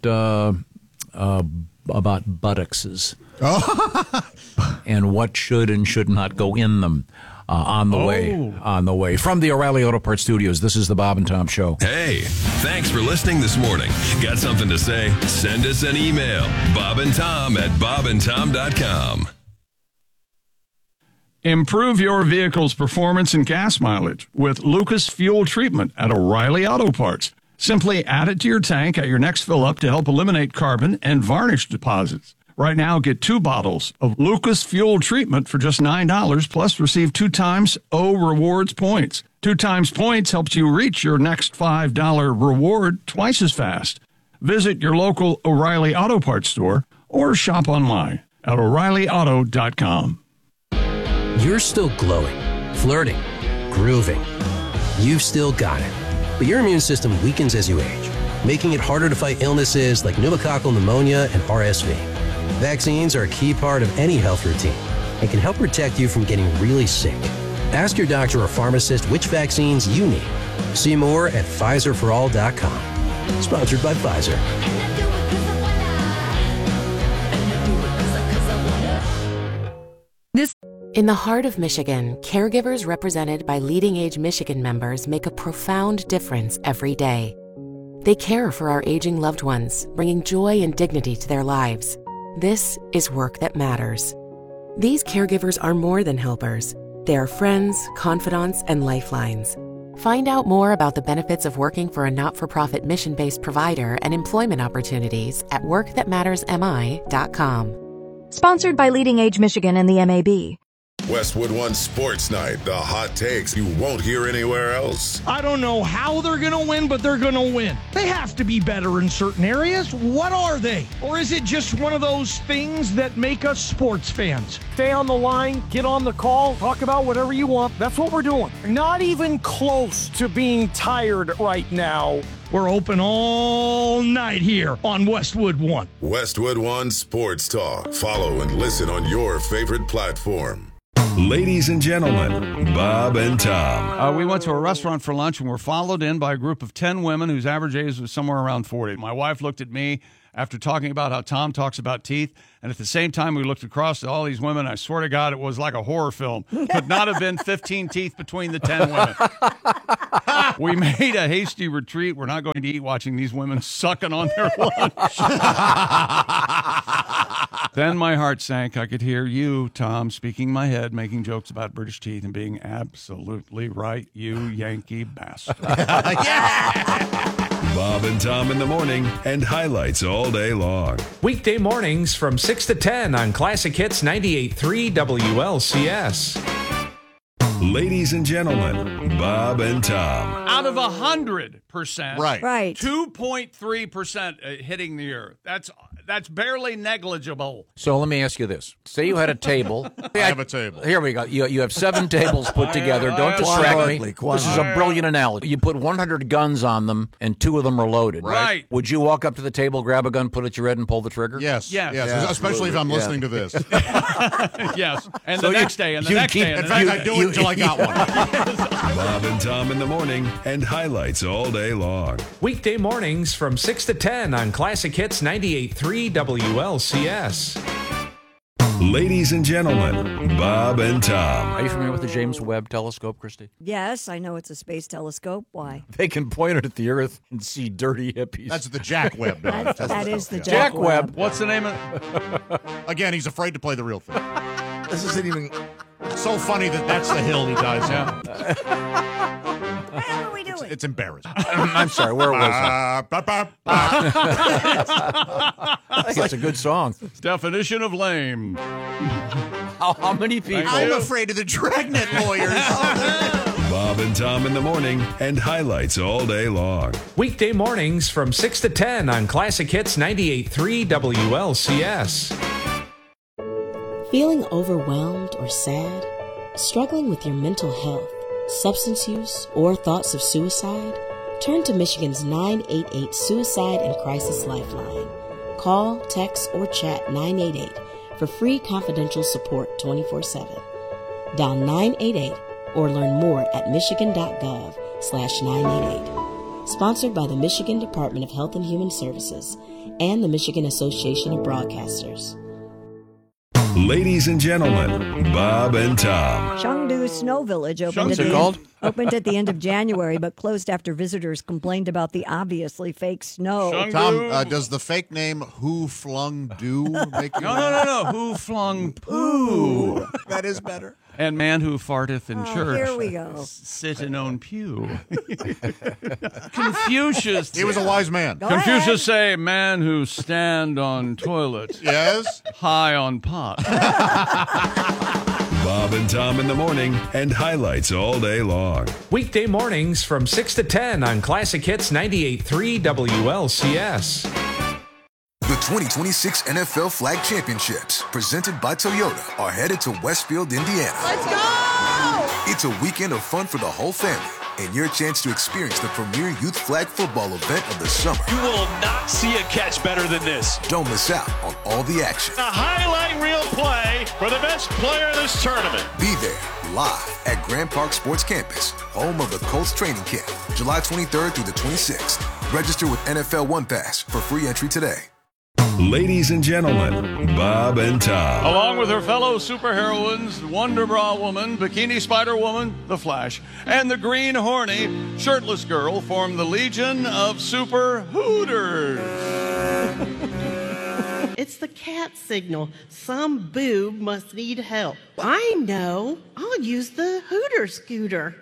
buttocks and what should and should not go in them. On the way. From the O'Reilly Auto Parts Studios, this is the Bob and Tom Show. Hey, thanks for listening this morning. Got something to say? Send us an email. bobandtom@bobandtom.com. Improve your vehicle's performance and gas mileage with Lucas Fuel Treatment at O'Reilly Auto Parts. Simply add it to your tank at your next fill-up to help eliminate carbon and varnish deposits. Right now, get 2 bottles of Lucas Fuel Treatment for just $9, plus receive 2 times O Rewards points. 2 times points helps you reach your next $5 reward twice as fast. Visit your local O'Reilly Auto Parts store or shop online at O'ReillyAuto.com. You're still glowing, flirting, grooving. You've still got it. But your immune system weakens as you age, making it harder to fight illnesses like pneumococcal pneumonia and RSV. Vaccines are a key part of any health routine and can help protect you from getting really sick. Ask your doctor or pharmacist which vaccines you need. See more at PfizerForAll.com. Sponsored by Pfizer. In the heart of Michigan, caregivers represented by Leading Age Michigan members make a profound difference every day. They care for our aging loved ones, bringing joy and dignity to their lives. This is work that matters. These caregivers are more than helpers. They are friends, confidants, and lifelines. Find out more about the benefits of working for a not-for-profit mission-based provider and employment opportunities at workthatmattersmi.com. Sponsored by Leading Age Michigan and the MAB. Westwood One Sports Night, the hot takes you won't hear anywhere else. I don't know how they're going to win, but they're going to win. They have to be better in certain areas. What are they? Or is it just one of those things that make us sports fans? Stay on the line, get on the call, talk about whatever you want. That's what we're doing. Not even close to being tired right now. We're open all night here on Westwood One. Westwood One Sports Talk. Follow and listen on your favorite platform. Ladies and gentlemen, Bob and Tom. We went to a restaurant for lunch and were followed in by a group of 10 women whose average age was somewhere around 40. My wife looked at me after talking about how Tom talks about teeth, and at the same time we looked across at all these women. I swear to God, it was like a horror film. Could not have been 15 teeth between the 10 women. We made a hasty retreat. We're not going to eat watching these women sucking on their lunch. Then my heart sank. I could hear you, Tom, speaking in my head, making jokes about British teeth and being absolutely right, you Yankee bastard. Bob and Tom in the morning and highlights all day long. Weekday mornings from 6 to 10 on Classic Hits 98.3 WLCS. Ladies and gentlemen, Bob and Tom. Out of 100%, Right. 2.3% hitting the earth. That's barely negligible. So let me ask you this. Say you had a table. I have a table. Here we go. You have 7 tables put together. Don't distract me. This is a brilliant analogy. You put 100 guns on them, and 2 of them are loaded. Right. Would you walk up to the table, grab a gun, put it at your head, and pull the trigger? Yes. Yes. Especially if I'm listening to this. Yes. And So the next day, and the you next keep- day. In fact, I do it until I got one. Bob and Tom in the morning and highlights all day long. Weekday mornings from 6 to 10 on Classic Hits 98.3 WLCS. Ladies and gentlemen, Bob and Tom. Are you familiar with the James Webb Telescope, Christy? Yes, I know it's a space telescope. Why? They can point it at the Earth and see dirty hippies. That's the Jack Webb. That is the Jack Webb. What's the name of Again, he's afraid to play the real thing. This isn't even. It's so funny that's the hill he dies on. What are we doing? It's embarrassing. I'm sorry, where was I? I think it's a good song. definition of lame? How many people? I'm afraid of the Dragnet lawyers. Bob and Tom in the morning and highlights all day long. Weekday mornings from 6 to 10 on Classic Hits 98.3 WLCS. Feeling overwhelmed or sad? Struggling with your mental health, substance use, or thoughts of suicide? Turn to Michigan's 988 Suicide and Crisis Lifeline. Call, text, or chat 988 for free confidential support 24/7. Dial 988 or learn more at michigan.gov/988. Sponsored by the Michigan Department of Health and Human Services and the Michigan Association of Broadcasters. Ladies and gentlemen, Bob and Tom. Chengdu Snow Village opened What's it called? opened at the end of January, but closed after visitors complained about the obviously fake snow. Tom, does the fake name Who Flung Do make you No. Who flung poo? That is better. And man who farteth in church. Here we go. Sit in own pew. Confucius. He was a wise man. Confucius say, man who stand on toilet. Yes. High on pot. Bob and Tom in the morning and highlights all day long. Weekday mornings from 6 to 10 on Classic Hits 98.3 WLCS. The 2026 NFL Flag Championships, presented by Toyota, are headed to Westfield, Indiana. Let's go! It's a weekend of fun for the whole family and your chance to experience the premier youth flag football event of the summer. You will not see a catch better than this. Don't miss out on all the action. A highlight reel play for the best player in this tournament. Be there live at Grand Park Sports Campus, home of the Colts training camp, July 23rd through the 26th. Register with NFL One Pass for free entry today. Ladies and gentlemen, Bob and Tom. Along with her fellow superheroines, Wonder Bra Woman, Bikini Spider Woman, The Flash, and the Green Horny Shirtless Girl form the Legion of Super Hooters. It's the cat signal. Some boob must need help. I know. I'll use the Hooter scooter.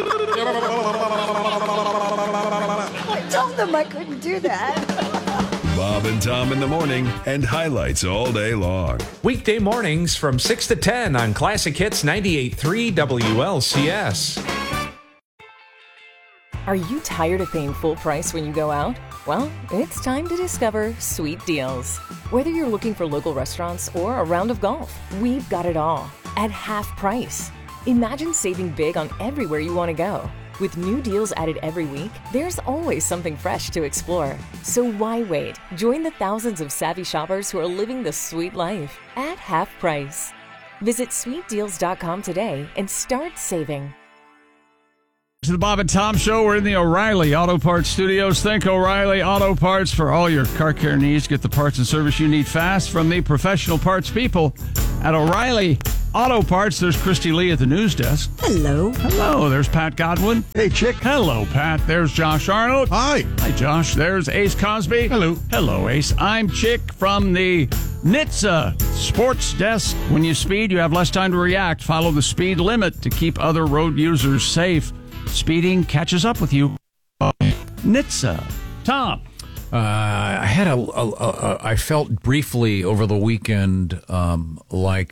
I told them I couldn't do that. Bob and Tom in the morning and highlights all day long. Weekday mornings from 6 to 10 on Classic Hits 98.3 WLCS. Are you tired of paying full price when you go out? Well, it's time to discover Sweet Deals. Whether you're looking for local restaurants or a round of golf, we've got it all at half price. Imagine saving big on everywhere you want to go. With new deals added every week, there's always something fresh to explore. So why wait? Join the thousands of savvy shoppers who are living the sweet life at half price. Visit sweetdeals.com today and start saving. To the Bob and Tom Show. We're in the O'Reilly Auto Parts Studios. Thank O'Reilly Auto Parts for all your car care needs. Get the parts and service you need fast from the professional parts people at O'Reilly Auto Parts. There's Christy Lee at the news desk. Hello. Hello. There's Pat Godwin. Hey, Chick. Hello, Pat. There's Josh Arnold. Hi. Hi, Josh. There's Ace Cosby. Hello. Hello, Ace. I'm Chick from the NHTSA Sports Desk. When you speed, you have less time to react. Follow the speed limit to keep other road users safe. Speeding catches up with you. NHTSA. Tom. I had I felt briefly over the weekend I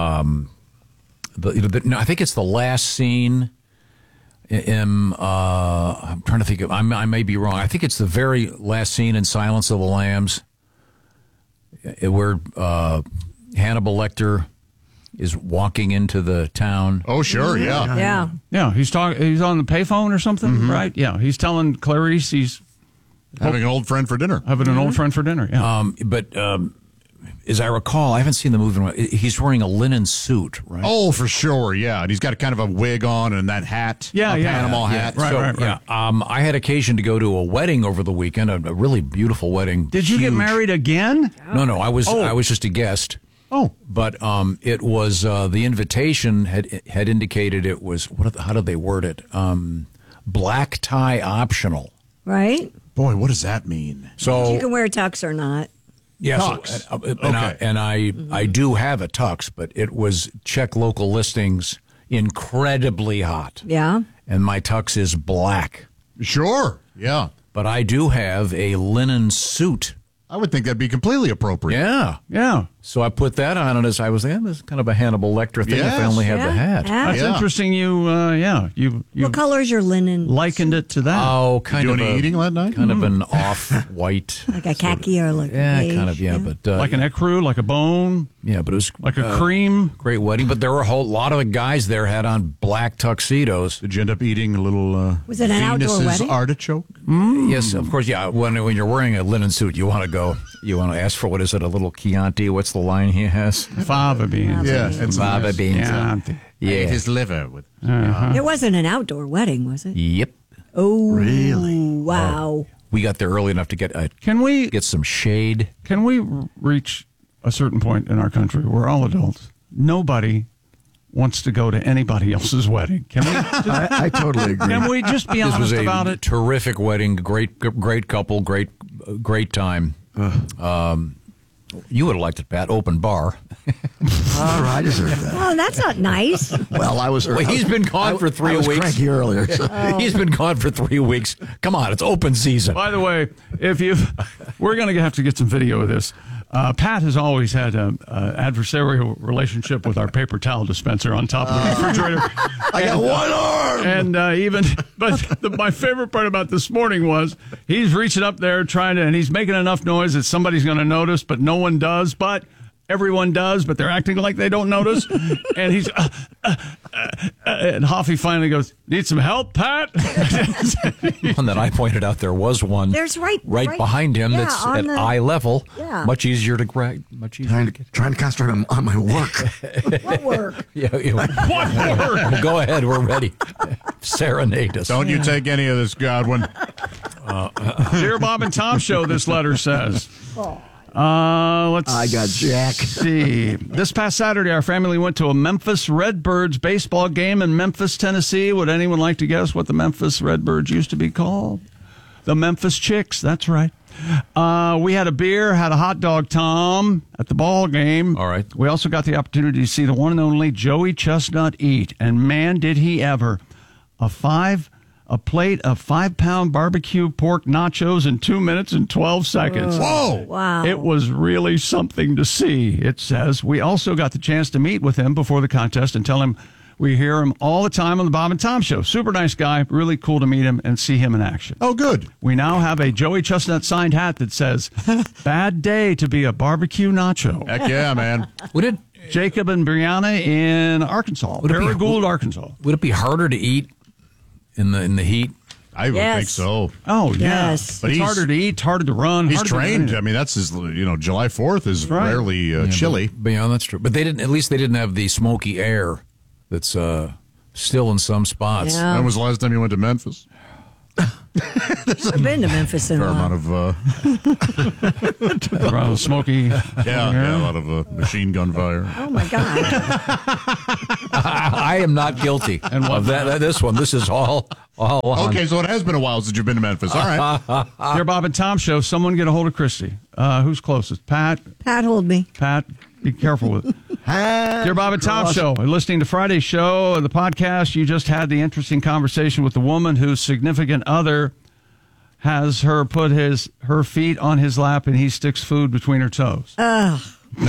think it's the last scene. I'm trying to think of. I may be wrong. I think it's the very last scene in Silence of the Lambs, where Hannibal Lecter is walking into the town. Oh, sure, yeah. Yeah, he's on the payphone or something, right? Yeah, he's telling Clarice he's having an old friend for dinner. Yeah. But as I recall, I haven't seen the movie. He's wearing a linen suit, right? Oh, for sure, yeah. And he's got kind of a wig on and that hat. Panama hat. Right. Yeah. I had occasion to go to a wedding over the weekend, a really beautiful wedding. Did you get married again? No. I was just a guest. Oh, but it was the invitation had indicated it was how did they word it? Black tie optional. Right. Boy, what does that mean? So you can wear a tux or not. Yes, tux. I do have a tux, but it was check local listings, incredibly hot. Yeah. And my tux is black. Sure. Yeah. But I do have a linen suit. I would think that'd be completely appropriate. Yeah. So I put that on, and as I was this is kind of a Hannibal Lecter thing if I only had the hat. That's interesting. You what color is your linen? Likened it to that. Oh, kind of any eating that night? Kind of an off-white. Like a khaki or like beige, kind of, but... like an ecru, like a bone? Yeah, but it was... Like a cream? Great wedding, but there were a whole lot of the guys there had on black tuxedos. Did you end up eating a little was it an outdoor wedding? Artichoke? Yes, of course, yeah. When you're wearing a linen suit, you want to ask for, what is it, a little Chianti? What's the line he has? Fava beans. Yeah, it's fava beans. Yeah, his liver. With, It wasn't an outdoor wedding, was it? Yep. Oh, really? Wow. We got there early enough to get some shade. Can we reach a certain point in our country? We're all adults. Nobody wants to go to anybody else's wedding. Can we? I totally agree. Can we just be honest about it? Terrific wedding, great couple, great time. You would have liked it, Pat. Open bar. I deserve that. Oh, that's not nice. Well, he's been gone for 3 weeks. I was cranky earlier. So. He's been gone for 3 weeks. Come on, it's open season. By the way, we're going to have to get some video of this. Pat has always had an adversarial relationship with our paper towel dispenser on top of the refrigerator. I got one arm. My favorite part about this morning was he's reaching up there and he's making enough noise that somebody's going to notice, but no one does. But everyone does, but they're acting like they don't notice. And he's and Hoffy finally goes, "Need some help, Pat?" One that I pointed out, there was one. There's right behind him that's at eye level. Yeah. Much easier to grab. Trying to concentrate on my work. What work? What work? Well, go ahead. We're ready. Serenade us. Don't you take any of this, Godwin. Dear Bob and Tom Show, this letter says. I got Jack. See. This past Saturday, our family went to a Memphis Redbirds baseball game in Memphis, Tennessee. Would anyone like to guess what the Memphis Redbirds used to be called? The Memphis Chicks. That's right. We had a beer, had a hot dog, Tom, at the ball game. All right. We also got the opportunity to see the one and only Joey Chestnut eat. And man, did he ever. A a plate of 5-pound barbecue pork nachos in 2 minutes and 12 seconds. Whoa! Wow. It was really something to see, it says. We also got the chance to meet with him before the contest and tell him we hear him all the time on the Bob and Tom Show. Super nice guy. Really cool to meet him and see him in action. Oh, good. We now have a Joey Chestnut signed hat that says, "Bad day to be a barbecue nacho." Heck yeah, man. Would it, Jacob and Brianna in Arkansas, Paragould, Arkansas. would it be harder to eat in the heat? I would think so. Oh, yeah. Yes. But it's harder to eat, harder to run. He's harder to do trained. anything. I mean, that's his, July 4th is Right. rarely chilly. But, yeah, that's true. But they didn't. At least they didn't have the smoky air that's still in some spots. Yeah. When was the last time you went to Memphis? I've been to Memphis in Fair a while. amount of Around smoky. a lot of machine gun fire. Oh, my God. I am not guilty of that. This one. This is all on. Okay, so it has been a while since you've been to Memphis. All right. Dear Bob and Tom Show, someone get a hold of Christy. Who's closest? Pat? Pat, hold me. Pat, be careful with it. Dear Bob and Tom Show, listening to Friday's show, the podcast, you just had the interesting conversation with the woman whose significant other has her put her feet on his lap and he sticks food between her toes. Now,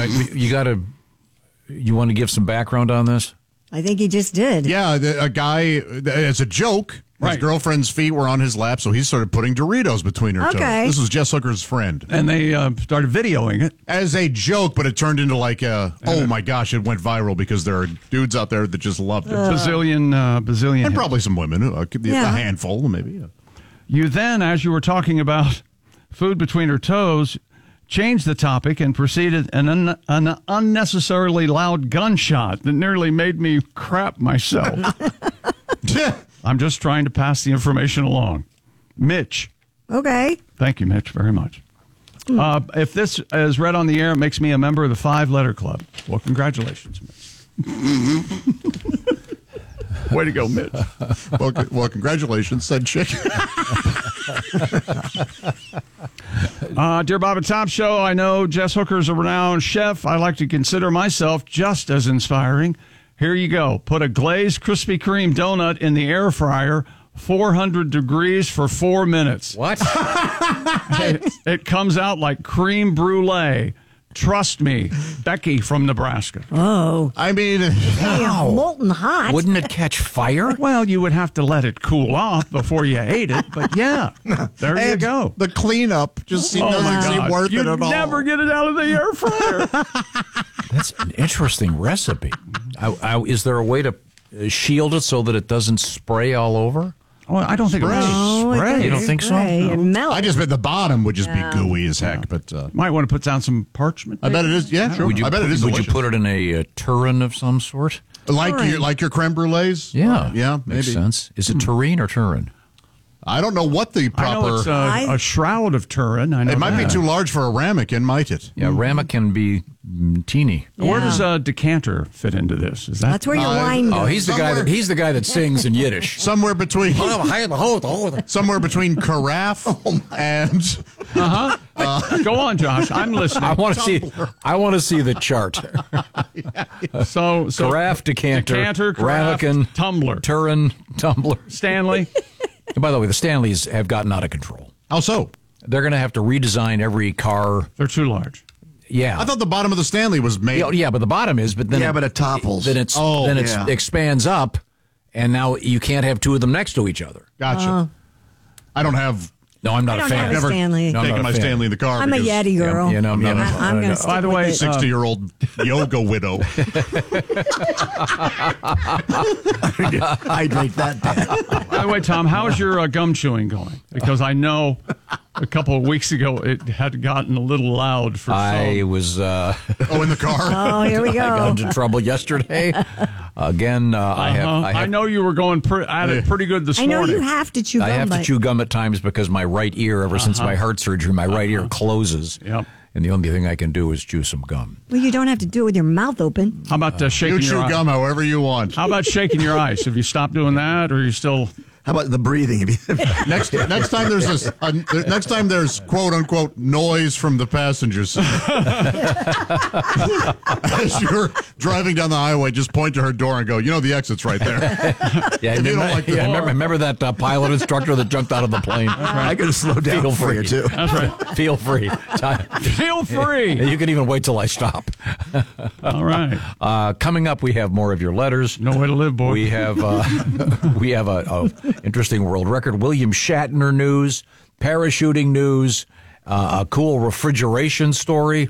you want to give some background on this? I think he just did. Yeah, a guy, as a joke, his girlfriend's feet were on his lap, so he started putting Doritos between her Okay. toes. This was Jess Hooker's friend. And they started videoing it. As a joke, but it turned into like oh my gosh, it went viral because there are dudes out there that just loved it. Bazillion And hits. probably some women, a handful maybe. Yeah. You then, as you were talking about food between her toes, changed the topic and proceeded an unnecessarily loud gunshot that nearly made me crap myself. I'm just trying to pass the information along. Mitch. Okay. Thank you, Mitch, very much. If this is read on the air, it makes me a member of the 5-letter club. Well, congratulations, Mitch. Way to go, Mitch. Well, congratulations, said chick. Dear Bob and Tom Show, I know Jess Hooker's a renowned chef. I like to consider myself just as inspiring. Here you go. Put a glazed Krispy Kreme donut in the air fryer, 400 degrees for 4 minutes. What? It comes out like creme brulee. Trust me, Becky from Nebraska. Oh. I mean, molten hot. Wouldn't it catch fire? Well, you would have to let it cool off before you ate it, but yeah, there you go. The cleanup just doesn't seem worth it at all. You never get it out of the air fryer. That's an interesting recipe. Is there a way to shield it so that it doesn't spray all over? Well, I don't think it would spray. You don't think so? It melts. I just bet the bottom would just be gooey as heck, but might want to put down some parchment. I bet it is. Yeah, sure. I bet it is. Would you delicious. put it in a tureen of some sort? Like your creme brulees? Yeah, yeah, makes maybe. sense. Is it tureen or tureen? I don't know what the proper. I know it's a shroud of Turin. I know it might be that. too large for a ramekin, might it? Yeah, ramekin be teeny. Where does a decanter fit into this? Is that That's where your wine goes. Oh, he's the guy that sings in Yiddish. Somewhere between somewhere between carafe and Go on, Josh. I'm listening. I want to see the chart. So Carafe, decanter, carafe, ramekin, tumbler, Turin, tumbler. Stanley. And by the way, the Stanleys have gotten out of control. How so? They're going to have to redesign every car. They're too large. Yeah. I thought the bottom of the Stanley was made. Yeah, but the bottom is, but then but it topples. Then it expands up, and now you can't have two of them next to each other. Gotcha. I don't have. No, I'm not I a don't fan. have a Never Stanley. No, I'm taken not my a fan. Stanley in the car. I'm a because Yeti girl. I'm I'm not going to stick By the with way, it. 60-year-old yoga widow. Hydrate that down. By the way, Tom, how's your gum chewing going? Because I know a couple of weeks ago it had gotten a little loud for I was. in the car. Oh, here we I got go. into trouble yesterday. Again, I know you were going at it pretty good this I know morning. you have to chew gum. I have to but- chew gum at times because my right ear, ever since my heart surgery, my right ear closes. Yep. And the only thing I can do is chew some gum. Well, you don't have to do it with your mouth open. How about shaking You chew your gum however you want. How about shaking your ice? Have you stopped doing that, or are you still? How about the breathing? Next time there's quote unquote noise from the passengers. As you're driving down the highway, just point to her door and go, the exit's right there. Yeah, remember that pilot instructor that jumped out of the plane? I could have slowed down Feel for free. you too. That's right. Feel free. Feel free. You can even wait till I stop. All right. Coming up, we have more of your letters. No way to live, boy. We have a interesting world record. William Shatner news, parachuting news, a cool refrigeration story.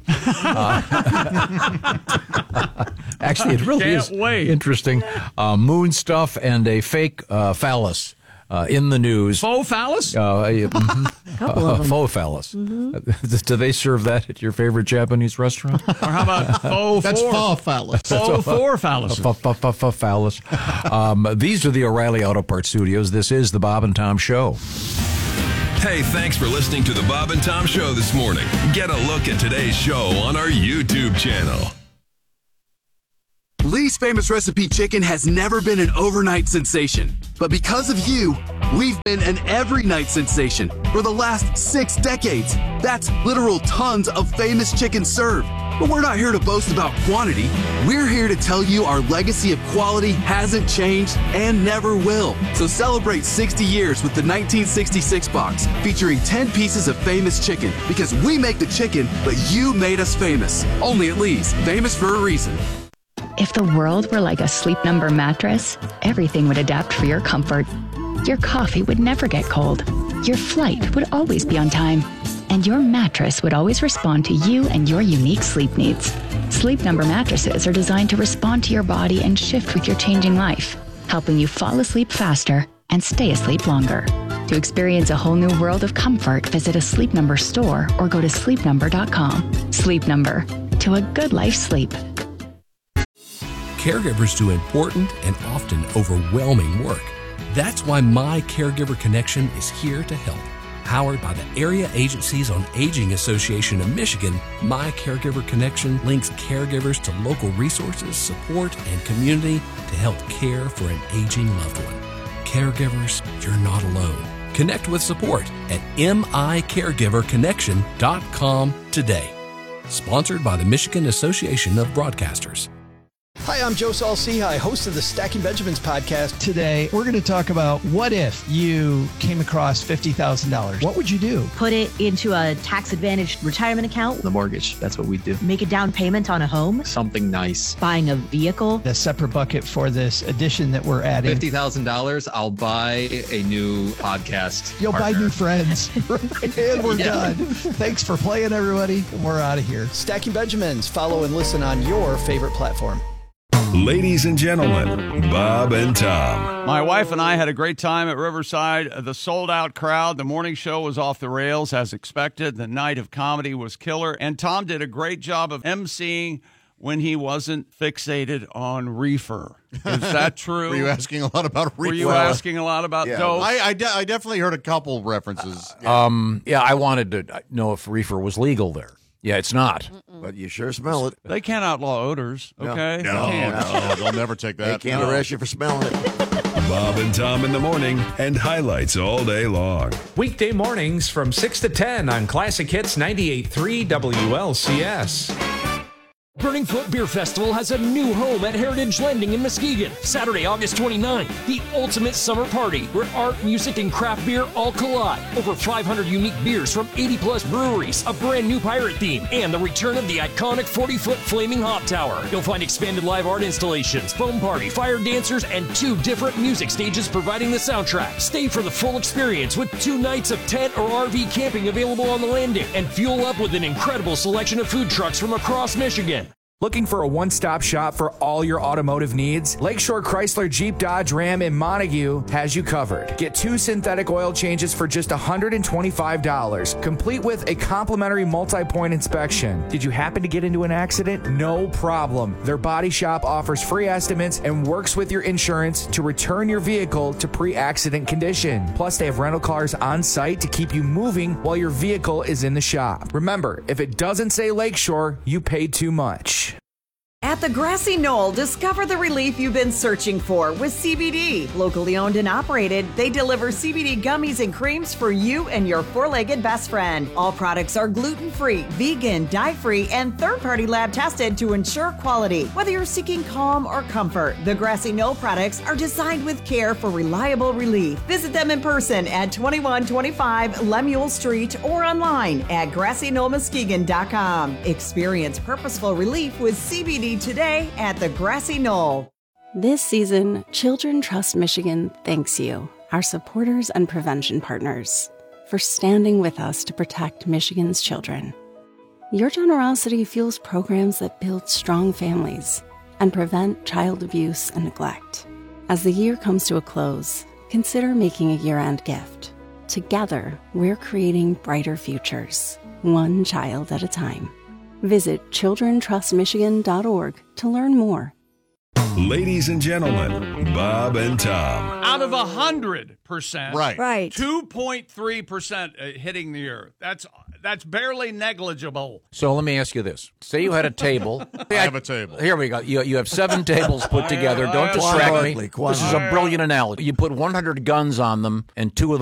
Actually, it really is interesting. Moon stuff and a fake phallus. In the news. Faux phallus? Faux phallus. Mm-hmm. Do they serve that at your favorite Japanese restaurant? Or how about faux That's faux phallus. Faux phallus. Phallus. These are the O'Reilly Auto Parts Studios. This is the Bob and Tom Show. Hey, thanks for listening to the Bob and Tom Show this morning. Get a look at today's show on our YouTube channel. Lee's Famous Recipe Chicken has never been an overnight sensation. But because of you, we've been an every night sensation for the last 6 decades. That's literal tons of famous chicken served. But we're not here to boast about quantity. We're here to tell you our legacy of quality hasn't changed and never will. So celebrate 60 years with the 1966 box featuring 10 pieces of famous chicken, because we make the chicken, but you made us famous. Only at Lee's, famous for a reason. If the world were like a Sleep Number mattress, everything would adapt for your comfort. Your coffee would never get cold. Your flight would always be on time. And your mattress would always respond to you and your unique sleep needs. Sleep Number mattresses are designed to respond to your body and shift with your changing life, helping you fall asleep faster and stay asleep longer. To experience a whole new world of comfort, visit a Sleep Number store or go to sleepnumber.com. Sleep Number. To a good life sleep. Caregivers do important and often overwhelming work. That's why My Caregiver Connection is here to help. Powered by the Area Agencies on Aging Association of Michigan, My Caregiver Connection links caregivers to local resources, support, and community to help care for an aging loved one. Caregivers, you're not alone. Connect with support at micaregiverconnection.com today. Sponsored by the Michigan Association of Broadcasters. Hi, I'm Joe Saul-Sehy, host of the Stacking Benjamins podcast. Today, we're going to talk about what if you came across $50,000. What would you do? Put it into a tax-advantaged retirement account. The mortgage, that's what we do. Make a down payment on a home. Something nice. Buying a vehicle. A separate bucket for this addition that we're adding. $50,000, I'll buy a new podcast You'll partner. buy new friends. And we're done. Thanks for playing, everybody. We're out of here. Stacking Benjamins. Follow and listen on your favorite platform. Ladies and gentlemen, Bob and Tom. My wife and I had a great time at Riverside. The sold-out crowd. The morning show was off the rails as expected. The night of comedy was killer. And Tom did a great job of emceeing when he wasn't fixated on reefer. Is that true? Were you asking a lot about reefer? Were you asking a lot about dope? I definitely heard a couple references. I wanted to know if reefer was legal there. Yeah, it's not. But you sure smell it. They can't outlaw odors, okay? No, they'll never take that. They can't arrest you for smelling it. Bob and Tom in the morning and highlights all day long. Weekday mornings from 6 to 10 on Classic Hits 98.3 WLCS. Burning Foot Beer Festival has a new home at Heritage Lending in Muskegon. Saturday, August 29th, the ultimate summer party where art, music, and craft beer all collide. Over 500 unique beers from 80-plus breweries, a brand new pirate theme, and the return of the iconic 40-foot flaming hop tower. You'll find expanded live art installations, foam party, fire dancers, and 2 different music stages providing the soundtrack. Stay for the full experience with 2 nights of tent or RV camping available on the landing, and fuel up with an incredible selection of food trucks from across Michigan. Looking for a one-stop shop for all your automotive needs? Lakeshore Chrysler Jeep Dodge Ram in Montague has you covered. Get 2 synthetic oil changes for just $125, complete with a complimentary multi-point inspection. Did you happen to get into an accident? No problem. Their body shop offers free estimates and works with your insurance to return your vehicle to pre-accident condition. Plus, they have rental cars on site to keep you moving while your vehicle is in the shop. Remember, if it doesn't say Lakeshore, you paid too much. At the Grassy Knoll, discover the relief you've been searching for with CBD. Locally owned and operated, they deliver CBD gummies and creams for you and your four-legged best friend. All products are gluten-free, vegan, dye-free, and third-party lab tested to ensure quality. Whether you're seeking calm or comfort, the Grassy Knoll products are designed with care for reliable relief. Visit them in person at 2125 Lemuel Street or online at GrassyKnollMuskegon.com. Experience purposeful relief with CBD today at the Grassy Knoll. This season, Children Trust Michigan thanks you, our supporters and prevention partners, for standing with us to protect Michigan's children. Your generosity fuels programs that build strong families and prevent child abuse and neglect. As the year comes to a close, consider making a year-end gift. Together, we're creating brighter futures, one child at a time. Visit childrentrustmichigan.org to learn more. Ladies and gentlemen, Bob and Tom. Out of 100%, Right. 2.3% hitting the earth. That's barely negligible. So let me ask you this. Say you had a table. I have a table. Here we go. You have 7 tables put together. Don't distract me. This is a brilliant analogy. You put 100 guns on them, and 2 of